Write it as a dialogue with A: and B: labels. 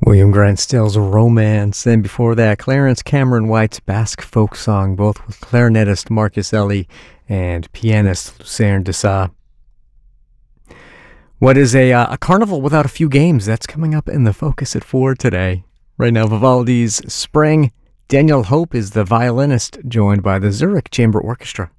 A: William Grant Still's Romance, and before that, Clarence Cameron White's Basque folk song, both with clarinetist Marcus Ellie and pianist Lucerne Dessau. What is a carnival without a few games? That's coming up in the Focus at 4 today. Right now, Vivaldi's Spring. Daniel Hope is the violinist, joined by the Zurich Chamber Orchestra.